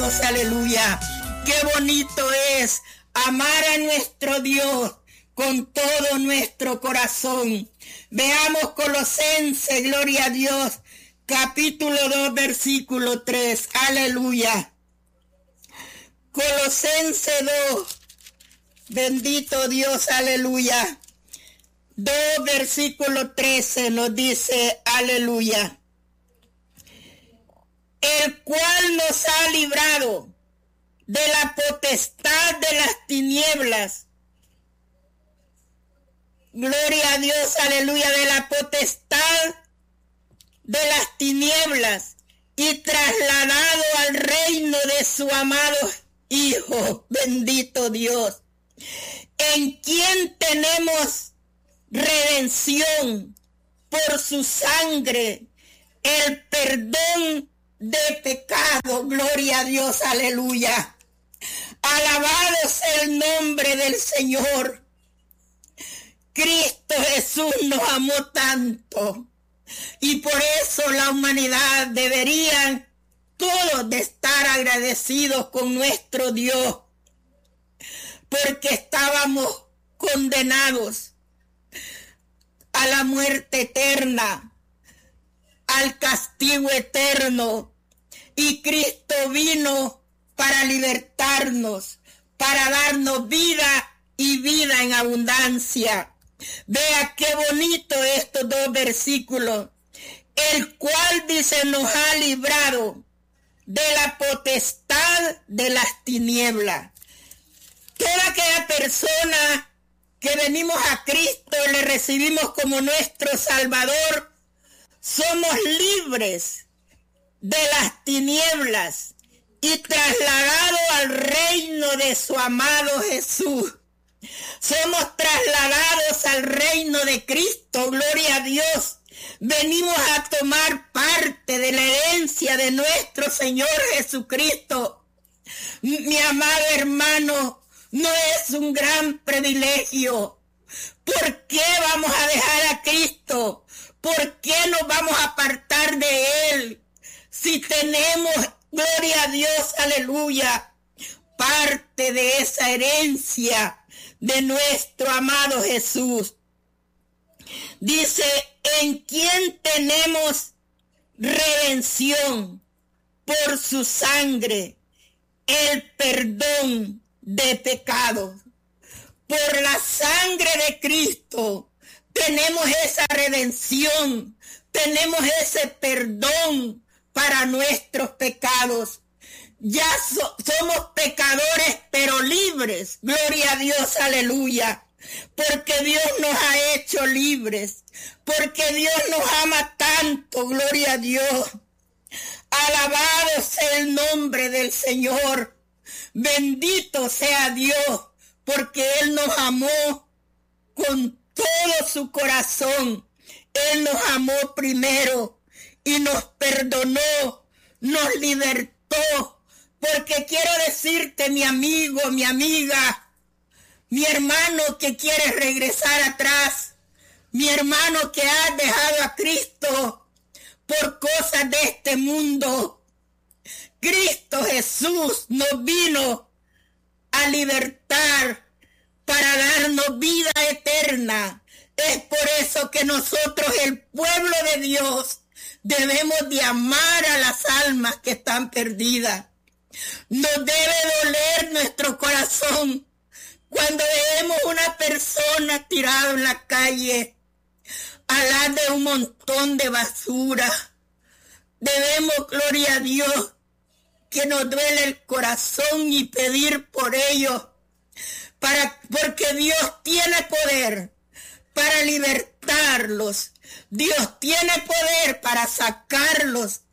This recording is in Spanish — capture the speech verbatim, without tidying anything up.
Dios, aleluya. Qué bonito es amar a nuestro Dios con todo nuestro corazón. Veamos Colosenses, gloria a Dios, capítulo dos, versículo tres, aleluya. Colosenses dos, bendito Dios, aleluya. dos, versículo trece nos dice, aleluya. El cual nos ha librado de la potestad de las tinieblas. Gloria a Dios, aleluya, de la potestad de las tinieblas y trasladado al reino de su amado Hijo, bendito Dios, en quien tenemos redención por su sangre, el perdón de pecado. Gloria a Dios, aleluya. Alabado sea el nombre del Señor. Cristo Jesús nos amó tanto y por eso la humanidad deberían todos de estar agradecidos con nuestro Dios, porque estábamos condenados a la muerte eterna, al castigo eterno, y Cristo vino para libertarnos, para darnos vida y vida en abundancia. Vea qué bonito estos dos versículos, el cual dice nos ha librado de la potestad de las tinieblas. Toda aquella persona que venimos a Cristo, le recibimos como nuestro Salvador, somos libres de las tinieblas y trasladados al reino de su amado Jesús. Somos trasladados al reino de Cristo, gloria a Dios. Venimos a tomar parte de la herencia de nuestro Señor Jesucristo. Mi amado hermano, no es un gran privilegio. ¿Por qué vamos a dejar a Cristo? ¿Por qué nos vamos a apartar de Él? Si tenemos, gloria a Dios, aleluya, parte de esa herencia de nuestro amado Jesús. Dice, en quien tenemos redención por su sangre, el perdón de pecados. Por la sangre de Cristo tenemos esa redención, tenemos ese perdón para nuestros pecados. Ya so, somos pecadores, pero libres. Gloria a Dios, aleluya. Porque Dios nos ha hecho libres. Porque Dios nos ama tanto, gloria a Dios. Alabado sea el nombre del Señor. Bendito sea Dios, porque Él nos amó con todo su corazón. Él nos amó primero y nos perdonó, nos libertó. Porque quiero decirte, mi amigo, mi amiga, mi hermano que quieres regresar atrás, mi hermano que has dejado a Cristo por cosas de este mundo. Cristo Jesús nos vino a libertar para darnos vida eterna. Es por eso que nosotros, el pueblo de Dios, debemos de amar a las almas que están perdidas. Nos debe doler nuestro corazón cuando vemos una persona tirada en la calle, al lado de un montón de basura. Debemos, gloria a Dios, que nos duele el corazón y pedir por ellos, para, porque Dios tiene poder para libertarlos. Dios tiene poder para sacarlos